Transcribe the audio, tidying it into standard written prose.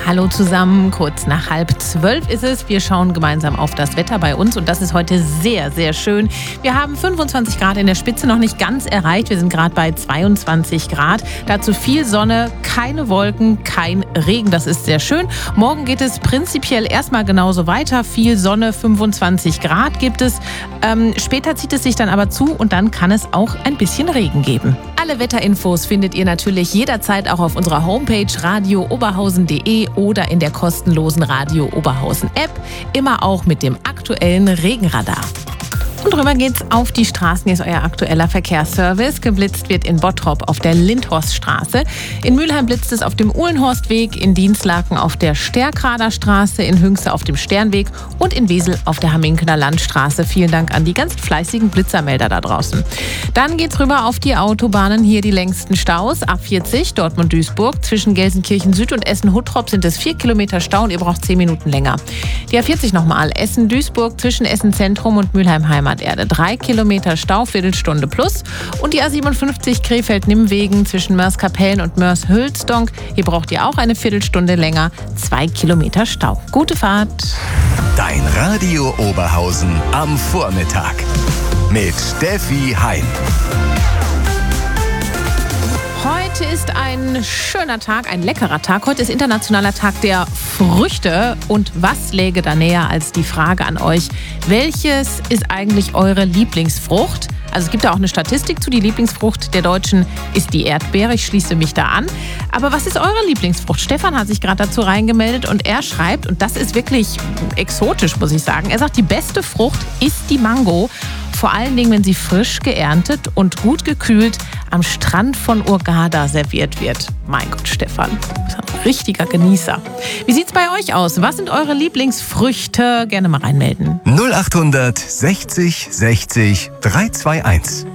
Hallo zusammen, kurz nach 11:30 ist es. Wir schauen gemeinsam auf das Wetter bei uns und das ist heute sehr, sehr schön. Wir haben 25 Grad in der Spitze, noch nicht ganz erreicht. Wir sind gerade bei 22 Grad. Dazu viel Sonne, keine Wolken, kein Regen. Das ist sehr schön. Morgen geht es prinzipiell erstmal genauso weiter. Viel Sonne, 25 Grad gibt es. Später zieht es sich dann aber zu und dann kann es auch ein bisschen Regen geben. Alle Wetterinfos findet ihr natürlich jederzeit auch auf unserer Homepage radiooberhausen.de oder in der kostenlosen Radio Oberhausen App, immer auch mit dem aktuellen Regenradar. Und drüber geht's auf die Straßen. Hier ist euer aktueller Verkehrsservice. Geblitzt wird in Bottrop auf der Lindhorststraße. In Mülheim blitzt es auf dem Uhlenhorstweg, in Dienstlaken auf der Stärkrader Straße, in Hünxe auf dem Sternweg und in Wesel auf der Hamminkener Landstraße. Vielen Dank an die ganz fleißigen Blitzermelder da draußen. Dann geht's rüber auf die Autobahnen. Hier die längsten Staus. A40 Dortmund-Duisburg. Zwischen Gelsenkirchen Süd und Essen-Huttrop sind es 4 Kilometer Stau und ihr braucht 10 Minuten länger. Die A40 nochmal. Essen-Duisburg zwischen Essen-Zentrum und Mülheim-Heimat. 3 Kilometer Stau, Viertelstunde plus. Und die A57 Krefeld-Nimmwegen zwischen Mörs-Kapellen und Mörs-Hülsdonk. Hier braucht ihr auch eine Viertelstunde länger. 2 Kilometer Stau. Gute Fahrt. Dein Radio Oberhausen am Vormittag mit Steffi Heim. Heute ist ein schöner Tag, ein leckerer Tag. Heute ist internationaler Tag der Früchte. Und was läge da näher als die Frage an euch, welches ist eigentlich eure Lieblingsfrucht? Also es gibt da auch eine Statistik zu. Die Lieblingsfrucht der Deutschen ist die Erdbeere. Ich schließe mich da an. Aber was ist eure Lieblingsfrucht? Stefan hat sich gerade dazu reingemeldet und er schreibt, und das ist wirklich exotisch, muss ich sagen. Er sagt, die beste Frucht ist die Mango. Vor allen Dingen, wenn sie frisch geerntet und gut gekühlt am Strand von Hurghada serviert wird. Mein Gott, Stefan, du bist ein richtiger Genießer. Wie sieht's bei euch aus? Was sind eure Lieblingsfrüchte? Gerne mal reinmelden. 0800 60 60 321.